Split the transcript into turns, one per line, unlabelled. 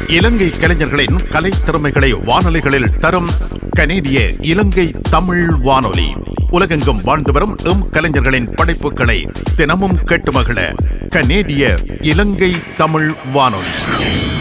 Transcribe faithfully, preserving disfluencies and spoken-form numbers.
இலங்கை கலைஞர்களின் கலைத்திறமைகளை வானொலிகளில் தரும் கனேடிய இலங்கை தமிழ் வானொலி. உலகெங்கும் வாழ்ந்து வரும் எம் கலைஞர்களின் படைப்புகளை தினமும் கேட்டு மகிழ கனேடிய இலங்கை தமிழ் வானொலி.